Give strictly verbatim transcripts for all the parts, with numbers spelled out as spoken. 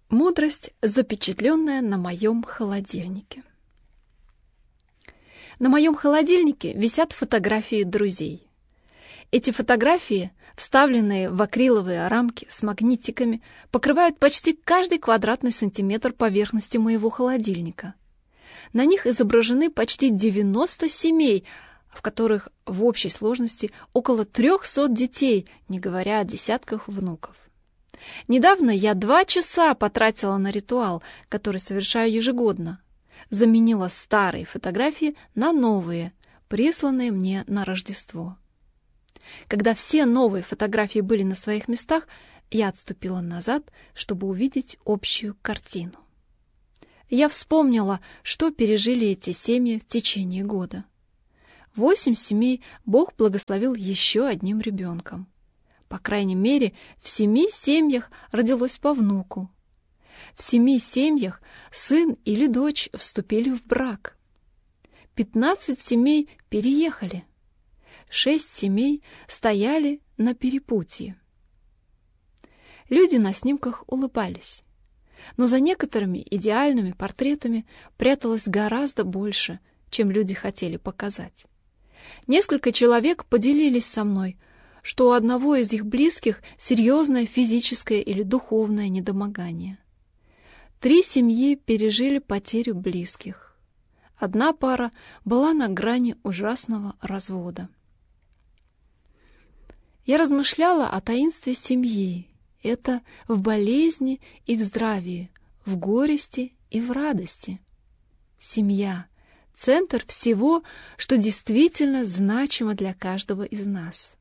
Мудрость, запечатленная на моем холодильнике. На моем холодильнике висят фотографии друзей. Эти фотографии, вставленные в акриловые рамки с магнитиками, покрывают почти каждый квадратный сантиметр поверхности моего холодильника. На них изображены почти девяносто семей, в которых в общей сложности около трехсот детей, не говоря о десятках внуков. Недавно я два часа потратила на ритуал, который совершаю ежегодно. Заменила старые фотографии на новые, присланные мне на Рождество. Когда все новые фотографии были на своих местах, я отступила назад, чтобы увидеть общую картину. Я вспомнила, что пережили эти семьи в течение года. Восемь семей Бог благословил еще одним ребенком. По крайней мере, в семи семьях родилось по внуку. В семи семьях сын или дочь вступили в брак. Пятнадцать семей переехали. Шесть семей стояли на перепутье. Люди на снимках улыбались. Но за некоторыми идеальными портретами пряталось гораздо больше, чем люди хотели показать. Несколько человек поделились со мной, что у одного из их близких серьезное физическое или духовное недомогание. Три семьи пережили потерю близких. Одна пара была на грани ужасного развода. Я размышляла о таинстве семьи. Это в болезни и в здравии, в горести и в радости. Семья — центр всего, что действительно значимо для каждого из нас.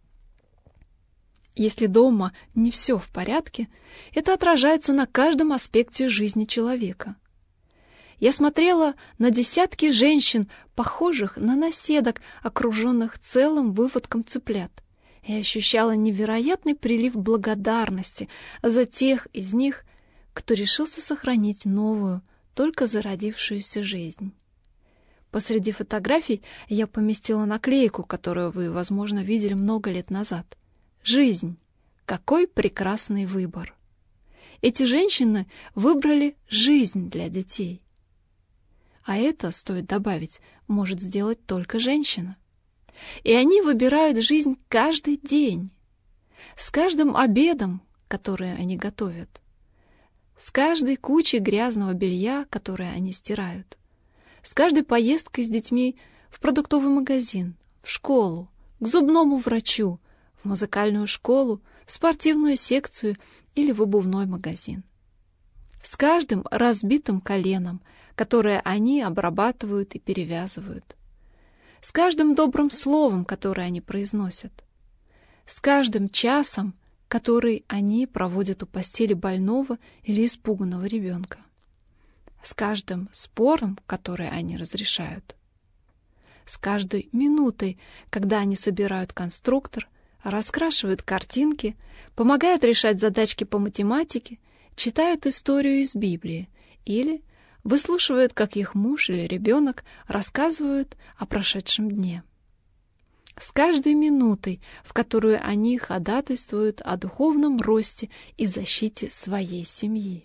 Если дома не все в порядке, это отражается на каждом аспекте жизни человека. Я смотрела на десятки женщин, похожих на наседок, окруженных целым выводком цыплят, и ощущала невероятный прилив благодарности за тех из них, кто решился сохранить новую, только зародившуюся жизнь. Посреди фотографий я поместила наклейку, которую вы, возможно, видели много лет назад. Жизнь. Какой прекрасный выбор. Эти женщины выбрали жизнь для детей. А это, стоит добавить, может сделать только женщина. И они выбирают жизнь каждый день. С каждым обедом, который они готовят. С каждой кучей грязного белья, которое они стирают. С каждой поездкой с детьми в продуктовый магазин, в школу, к зубному врачу, в музыкальную школу, в спортивную секцию или в обувной магазин. С каждым разбитым коленом, которое они обрабатывают и перевязывают. С каждым добрым словом, которое они произносят. С каждым часом, который они проводят у постели больного или испуганного ребенка. С каждым спором, который они разрешают. С каждой минутой, когда они собирают конструктор, раскрашивают картинки, помогают решать задачки по математике, читают историю из Библии или выслушивают, как их муж или ребенок рассказывают о прошедшем дне. С каждой минутой, в которую они ходатайствуют о духовном росте и защите своей семьи.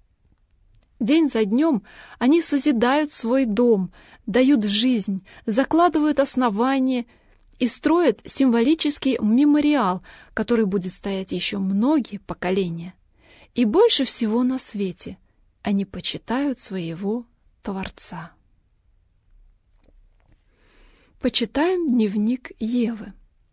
День за днем они созидают свой дом, дают жизнь, закладывают основания и строят символический мемориал, который будет стоять еще многие поколения. И больше всего на свете они почитают своего Творца. Почитаем дневник Евы.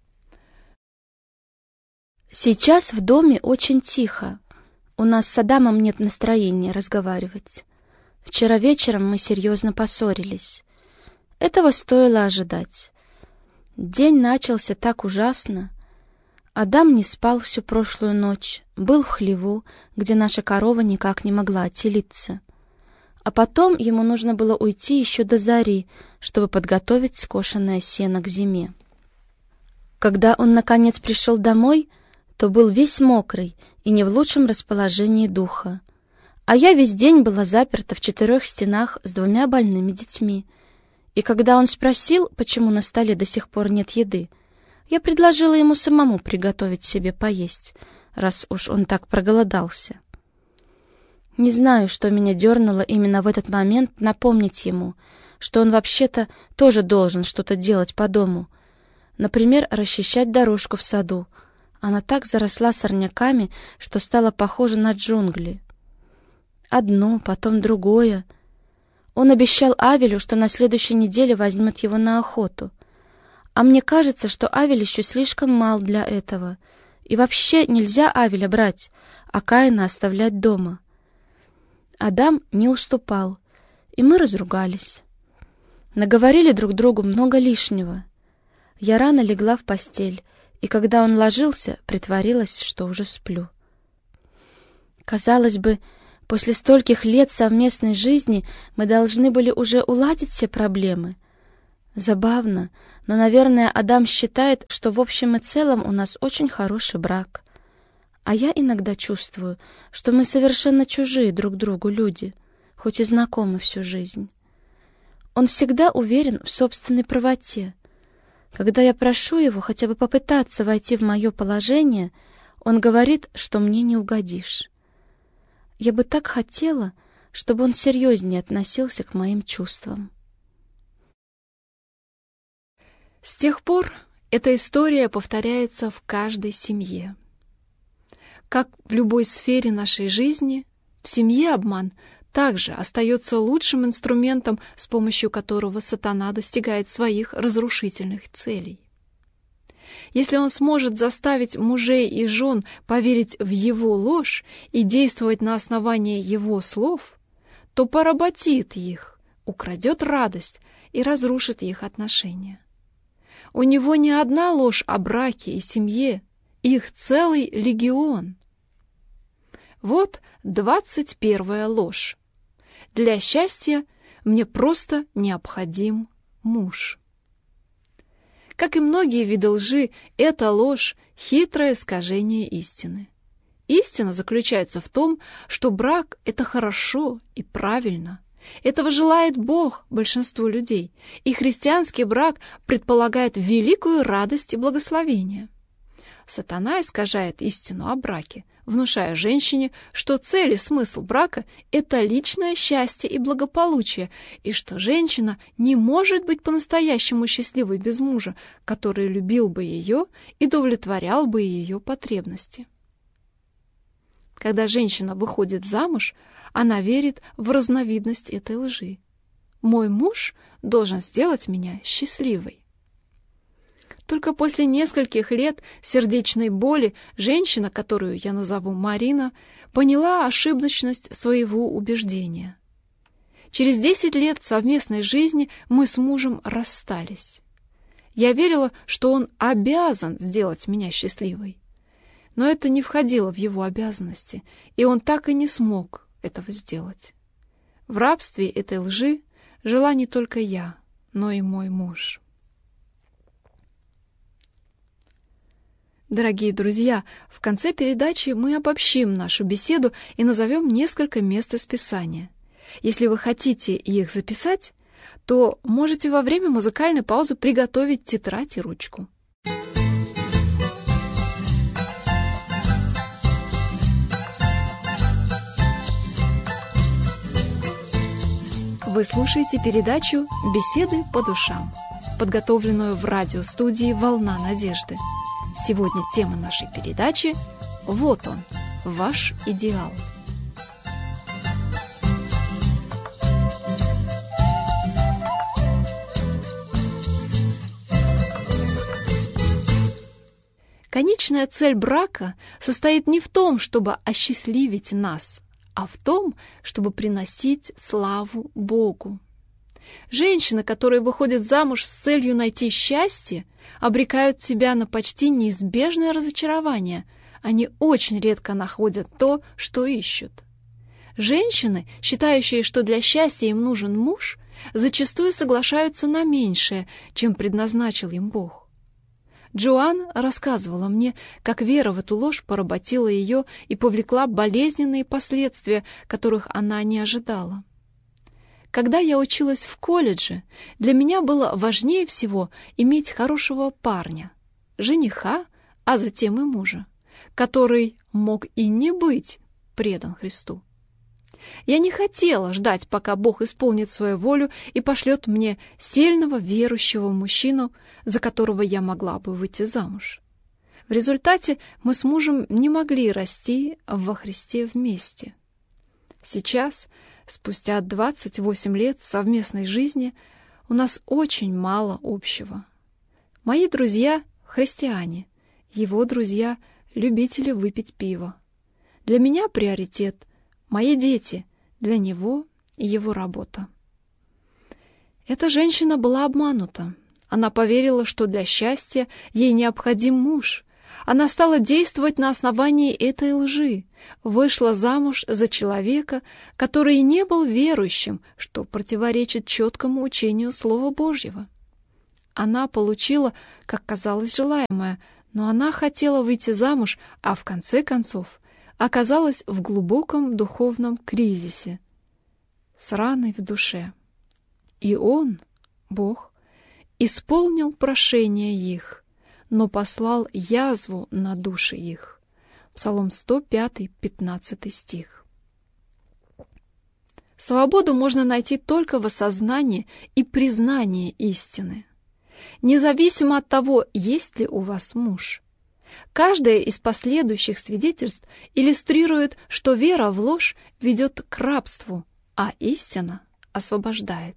Сейчас в доме очень тихо. У нас с Адамом нет настроения разговаривать. Вчера вечером мы серьезно поссорились. Этого стоило ожидать. День начался так ужасно. Адам не спал всю прошлую ночь, был в хлеву, где наша корова никак не могла отелиться. А потом ему нужно было уйти еще до зари, чтобы подготовить скошенное сено к зиме. Когда он, наконец, пришел домой, то был весь мокрый и не в лучшем расположении духа. А я весь день была заперта в четырех стенах с двумя больными детьми. И когда он спросил, почему на столе до сих пор нет еды, я предложила ему самому приготовить себе поесть, раз уж он так проголодался. Не знаю, что меня дернуло именно в этот момент напомнить ему, что он вообще-то тоже должен что-то делать по дому. Например, расчищать дорожку в саду. Она так заросла сорняками, что стала похожа на джунгли. Одно, потом другое. Он обещал Авелю, что на следующей неделе возьмет его на охоту. А мне кажется, что Авель еще слишком мал для этого. И вообще нельзя Авеля брать, а Каина оставлять дома. Адам не уступал, и мы разругались. Наговорили друг другу много лишнего. Я рано легла в постель, и когда он ложился, притворилась, что уже сплю. Казалось бы, после стольких лет совместной жизни мы должны были уже уладить все проблемы. Забавно, но, наверное, Адам считает, что в общем и целом у нас очень хороший брак. А я иногда чувствую, что мы совершенно чужие друг другу люди, хоть и знакомы всю жизнь. Он всегда уверен в собственной правоте. Когда я прошу его хотя бы попытаться войти в мое положение, он говорит, что мне не угодишь. Я бы так хотела, чтобы он серьезнее относился к моим чувствам. С тех пор эта история повторяется в каждой семье. Как в любой сфере нашей жизни, в семье обман также остается лучшим инструментом, с помощью которого сатана достигает своих разрушительных целей. Если он сможет заставить мужей и жен поверить в его ложь и действовать на основании его слов, то поработит их, украдет радость и разрушит их отношения. У него не одна ложь о браке и семье, их целый легион. Вот двадцать первая ложь. Для счастья мне просто необходим муж. Как и многие виды лжи, эта ложь — хитрое искажение истины. Истина заключается в том, что брак — это хорошо и правильно. Этого желает Бог большинству людей, и христианский брак предполагает великую радость и благословение. Сатана искажает истину о браке, внушая женщине, что цель и смысл брака — это личное счастье и благополучие, и что женщина не может быть по-настоящему счастливой без мужа, который любил бы ее и удовлетворял бы ее потребности. Когда женщина выходит замуж, она верит в разновидность этой лжи. Мой муж должен сделать меня счастливой. Только после нескольких лет сердечной боли женщина, которую я назову Марина, поняла ошибочность своего убеждения. Через десять лет совместной жизни мы с мужем расстались. Я верила, что он обязан сделать меня счастливой. Но это не входило в его обязанности, и он так и не смог этого сделать. В рабстве этой лжи жила не только я, но и мой муж. Дорогие друзья, в конце передачи мы обобщим нашу беседу и назовем несколько мест из Писания. Если вы хотите их записать, то можете во время музыкальной паузы приготовить тетрадь и ручку. Вы слушаете передачу «Беседы по душам», подготовленную в радиостудии «Волна надежды». Сегодня тема нашей передачи «Вот он, ваш идеал». Конечная цель брака состоит не в том, чтобы осчастливить нас, а в том, чтобы приносить славу Богу. Женщины, которые выходят замуж с целью найти счастье, обрекают себя на почти неизбежное разочарование. Они очень редко находят то, что ищут. Женщины, считающие, что для счастья им нужен муж, зачастую соглашаются на меньшее, чем предназначил им Бог. Джоан рассказывала мне, как вера в эту ложь поработила ее и повлекла болезненные последствия, которых она не ожидала. Когда я училась в колледже, для меня было важнее всего иметь хорошего парня, жениха, а затем и мужа, который мог и не быть предан Христу. Я не хотела ждать, пока Бог исполнит свою волю и пошлет мне сильного верующего мужчину, за которого я могла бы выйти замуж. В результате мы с мужем не могли расти во Христе вместе. Сейчас, спустя двадцать восемь лет совместной жизни, у нас очень мало общего. Мои друзья — христиане, его друзья — любители выпить пиво. Для меня приоритет — мои дети, для него — его работа. Эта женщина была обманута. Она поверила, что для счастья ей необходим муж. Она стала действовать на основании этой лжи, вышла замуж за человека, который не был верующим, что противоречит четкому учению Слова Божьего. Она получила, как казалось, желаемое, но она хотела выйти замуж, а в конце концов оказалась в глубоком духовном кризисе, с раной в душе. И Он, Бог, исполнил прошение их, но послал язву на души их. Псалом сто пять, пятнадцатый стих. Свободу можно найти только в осознании и признании истины, независимо от того, есть ли у вас муж. Каждое из последующих свидетельств иллюстрирует, что вера в ложь ведет к рабству, а истина освобождает.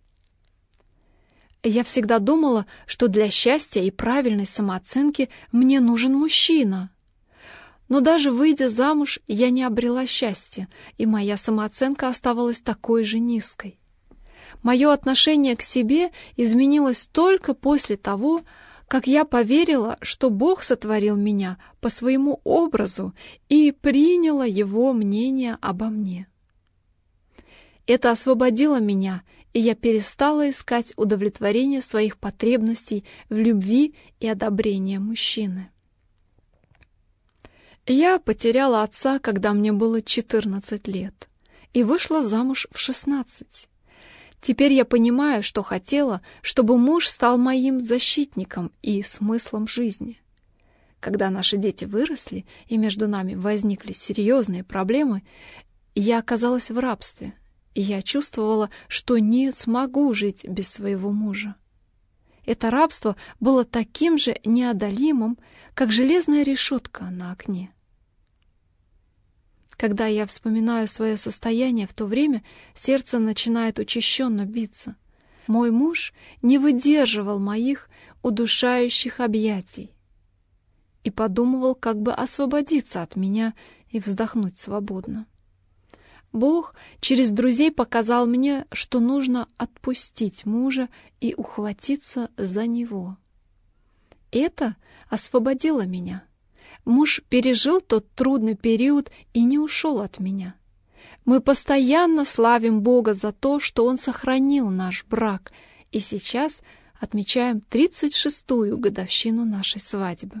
Я всегда думала, что для счастья и правильной самооценки мне нужен мужчина. Но даже выйдя замуж, я не обрела счастья, и моя самооценка оставалась такой же низкой. Мое отношение к себе изменилось только после того, как я поверила, что Бог сотворил меня по своему образу и приняла Его мнение обо мне. Это освободило меня, и я перестала искать удовлетворение своих потребностей в любви и одобрении мужчины. Я потеряла отца, когда мне было четырнадцать лет, и вышла замуж в шестнадцать. Теперь я понимаю, что хотела, чтобы муж стал моим защитником и смыслом жизни. Когда наши дети выросли, и между нами возникли серьезные проблемы, я оказалась в рабстве, и я чувствовала, что не смогу жить без своего мужа. Это рабство было таким же неодолимым, как железная решетка на окне. Когда я вспоминаю свое состояние в то время, сердце начинает учащенно биться. Мой муж не выдерживал моих удушающих объятий и подумывал, как бы освободиться от меня и вздохнуть свободно. Бог через друзей показал мне, что нужно отпустить мужа и ухватиться за него. Это освободило меня. Муж пережил тот трудный период и не ушел от меня. Мы постоянно славим Бога за то, что Он сохранил наш брак, и сейчас отмечаем тридцать шестую годовщину нашей свадьбы.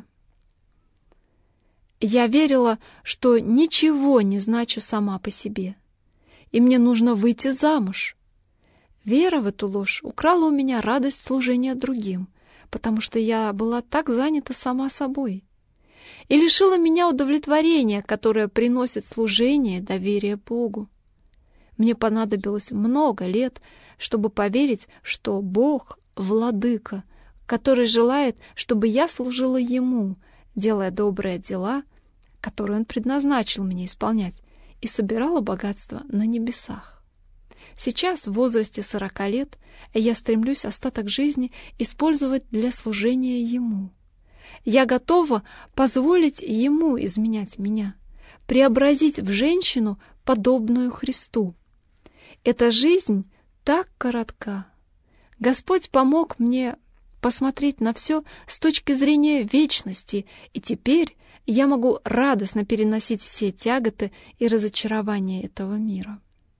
Я верила, что ничего не значу сама по себе, и мне нужно выйти замуж. Вера в эту ложь украла у меня радость служения другим, потому что я была так занята сама собой, и лишила меня удовлетворения, которое приносит служение и доверие Богу. Мне понадобилось много лет, чтобы поверить, что Бог — владыка, который желает, чтобы я служила Ему, делая добрые дела, которые Он предназначил мне исполнять, и собирала богатство на небесах. Сейчас, в возрасте сорока лет, я стремлюсь остаток жизни использовать для служения Ему. Я готова позволить Ему изменять меня, преобразить в женщину, подобную Христу. Эта жизнь так коротка. Господь помог мне посмотреть на все с точки зрения вечности, и теперь я могу радостно переносить все тяготы и разочарования этого мира.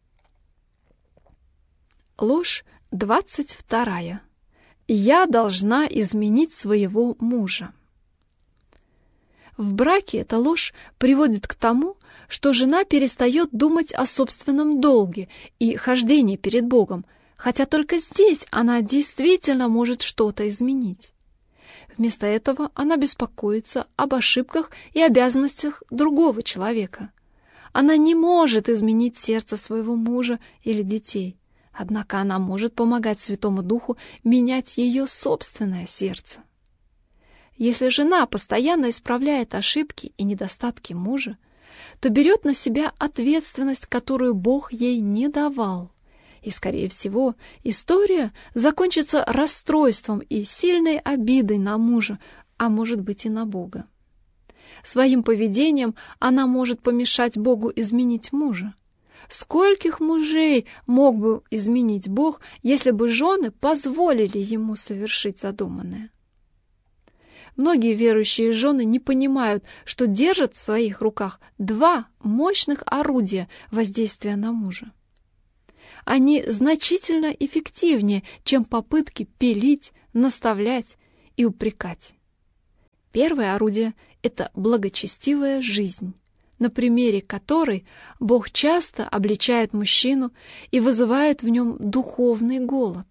Ложь двадцать вторая. Я должна изменить своего мужа. В браке эта ложь приводит к тому, что жена перестает думать о собственном долге и хождении перед Богом, хотя только здесь она действительно может что-то изменить. Вместо этого она беспокоится об ошибках и обязанностях другого человека. Она не может изменить сердце своего мужа или детей, однако она может помогать Святому Духу менять ее собственное сердце. Если жена постоянно исправляет ошибки и недостатки мужа, то берет на себя ответственность, которую Бог ей не давал. И, скорее всего, история закончится расстройством и сильной обидой на мужа, а может быть и на Бога. Своим поведением она может помешать Богу изменить мужа. Скольких мужей мог бы изменить Бог, если бы жены позволили ему совершить задуманное? Многие верующие жены не понимают, что держат в своих руках два мощных орудия воздействия на мужа. Они значительно эффективнее, чем попытки пилить, наставлять и упрекать. Первое орудие — это благочестивая жизнь, на примере которой Бог часто обличает мужчину и вызывает в нем духовный голод.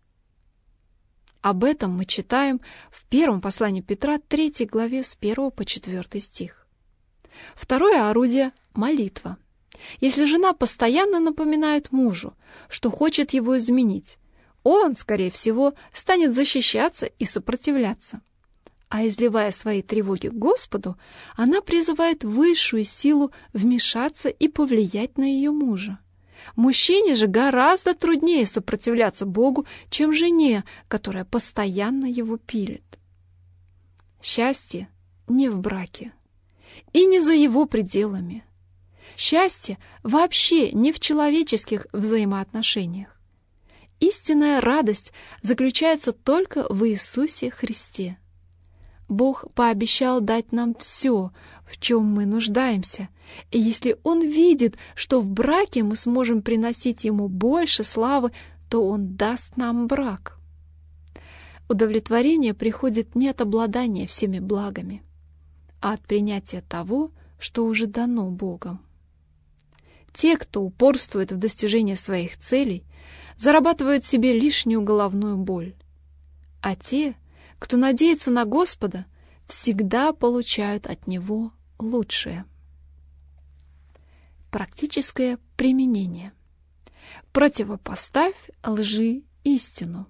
Об этом мы читаем в первом послании Петра, третьей главе, с первого по четвёртый стих. Второе орудие — молитва. Если жена постоянно напоминает мужу, что хочет его изменить, он, скорее всего, станет защищаться и сопротивляться. А изливая свои тревоги Господу, она призывает высшую силу вмешаться и повлиять на ее мужа. Мужчине же гораздо труднее сопротивляться Богу, чем жене, которая постоянно его пилит. Счастье не в браке и не за его пределами. Счастье вообще не в человеческих взаимоотношениях. Истинная радость заключается только в Иисусе Христе. Бог пообещал дать нам все, в чем мы нуждаемся, и если Он видит, что в браке мы сможем приносить Ему больше славы, то Он даст нам брак. Удовлетворение приходит не от обладания всеми благами, а от принятия того, что уже дано Богом. Те, кто упорствует в достижении своих целей, зарабатывают себе лишнюю головную боль, а те, кто надеется на Господа, всегда получают от Него лучшее. Практическое применение. Противопоставь лжи истину.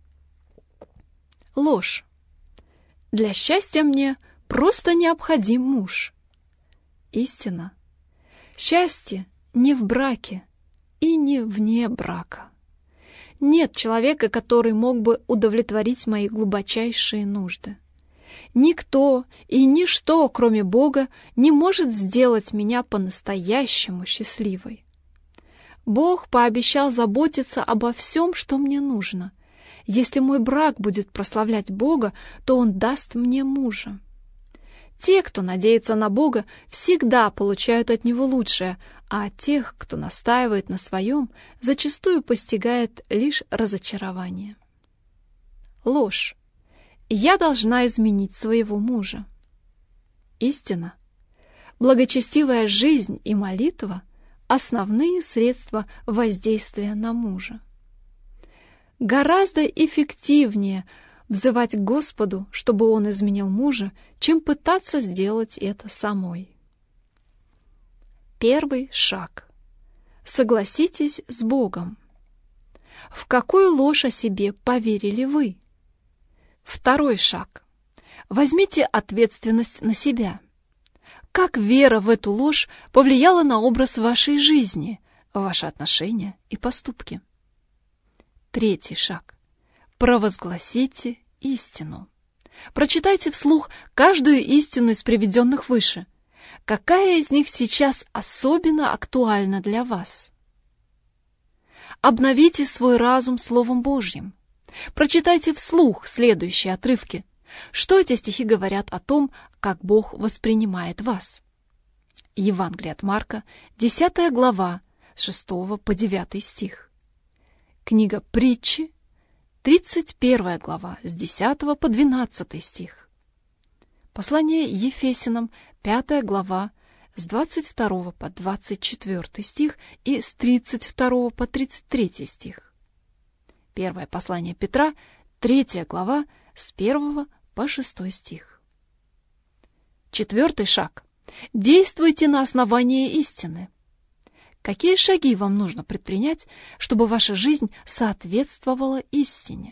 Ложь. Для счастья мне просто необходим муж. Истина. Счастье не в браке и не вне брака. Нет человека, который мог бы удовлетворить мои глубочайшие нужды. Никто и ничто, кроме Бога, не может сделать меня по-настоящему счастливой. Бог пообещал заботиться обо всем, что мне нужно. Если мой брак будет прославлять Бога, то Он даст мне мужа. Те, кто надеется на Бога, всегда получают от Него лучшее, а тех, кто настаивает на своем, зачастую постигает лишь разочарование. Ложь. Я должна изменить своего мужа. Истина. Благочестивая жизнь и молитва — основные средства воздействия на мужа. Гораздо эффективнее взывать к Господу, чтобы Он изменил мужа, чем пытаться сделать это самой. Первый шаг. Согласитесь с Богом. В какую ложь о себе поверили вы? Второй шаг. Возьмите ответственность на себя. Как вера в эту ложь повлияла на образ вашей жизни, ваши отношения и поступки? Третий шаг. Провозгласите истину. Прочитайте вслух каждую истину из приведенных выше. Какая из них сейчас особенно актуальна для вас? Обновите свой разум Словом Божьим. Прочитайте вслух следующие отрывки. Что эти стихи говорят о том, как Бог воспринимает вас? Евангелие от Марка, десятая глава, с шестого по девятый стих. Книга Притчи, тридцать первая глава, с десятого по двенадцатый стих. Послание Ефесянам, пятая глава, с двадцать второго по двадцать четвёртый стих и с тридцать второго по тридцать третий стих. Первое послание Петра, третья глава, с первого по шестой стих. Четвертый шаг. Действуйте на основании истины. Какие шаги вам нужно предпринять, чтобы ваша жизнь соответствовала истине?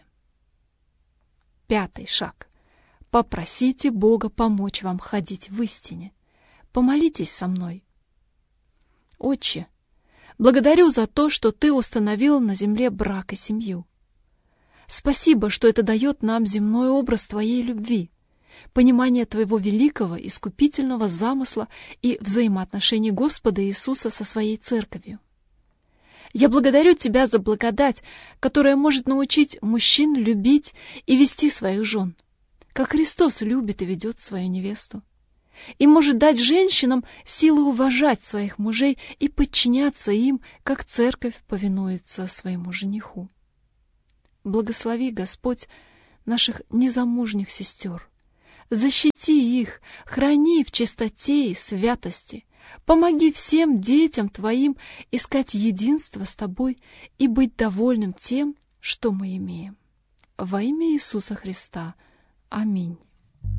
Пятый шаг. Попросите Бога помочь вам ходить в истине. Помолитесь со мной. Отче, благодарю за то, что Ты установил на земле брак и семью. Спасибо, что это дает нам земной образ Твоей любви, понимание Твоего великого искупительного замысла и взаимоотношений Господа Иисуса со Своей Церковью. Я благодарю Тебя за благодать, которая может научить мужчин любить и вести своих жен, как Христос любит и ведет свою невесту, и может дать женщинам силы уважать своих мужей и подчиняться им, как Церковь повинуется своему жениху. Благослови, Господь, наших незамужних сестер. Защити их, храни в чистоте и святости. Помоги всем детям Твоим искать единство с Тобой и быть довольным тем, что мы имеем. Во имя Иисуса Христа. Аминь.